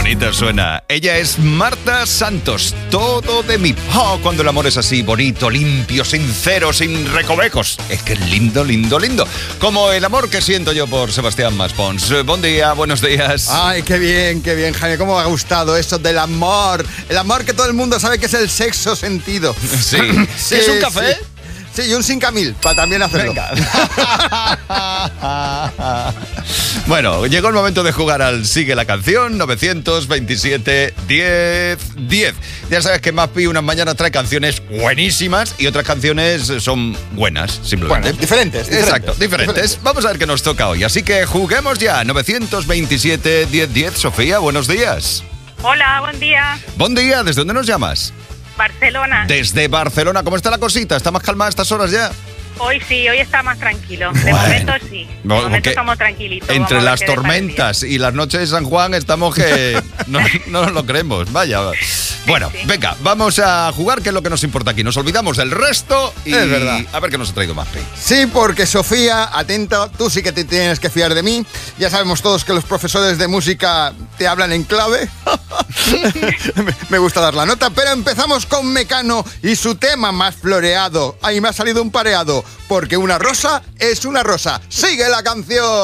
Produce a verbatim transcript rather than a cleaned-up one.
bonito suena. Ella es Marta Santos, todo de mí. Oh, cuando el amor es así, bonito, limpio, sincero, sin recovecos. Es que es lindo, lindo, lindo. Como el amor que siento yo por Sebastián Maspons. Buen día, buenos días. Ay, qué bien, qué bien, Jaime. ¿Cómo me ha gustado eso del amor? El amor que todo el mundo sabe que es el sexto sentido. Sí. ¿Sí es un café? Sí. Sí, y un cinco mil, para también hacerlo. Venga. Bueno, llegó el momento de jugar al Sigue la Canción, nueve veintisiete, diez, diez. Ya sabes que Maspi unas mañanas trae canciones buenísimas y otras canciones son buenas, simplemente. Bueno, diferentes, diferentes. Exacto, diferentes. diferentes. Vamos a ver qué nos toca hoy. Así que juguemos ya, nueve veintisiete, diez, diez. Sofía, buenos días. Hola, buen día. Buen día, ¿desde dónde nos llamas? Barcelona. Desde Barcelona, ¿cómo está la cosita? ¿Está más calmada a estas horas ya? Hoy sí, hoy está más tranquilo. De bueno. momento sí. De No, momento estamos tranquilitos. Entre Vamos las tormentas y las noches de San Juan estamos que no, no nos lo creemos. Vaya. Bueno, sí, sí. venga, vamos a jugar, que es lo que nos importa aquí. Nos olvidamos del resto y es verdad. A ver qué nos ha traído Maspi. Sí, porque Sofía, atenta, tú sí que te tienes que fiar de mí. Ya sabemos todos que los profesores de música te hablan en clave. Me gusta dar la nota, pero empezamos con Mecano y su tema más floreado. Ahí me ha salido un pareado, porque una rosa es una rosa. ¡Sigue la canción!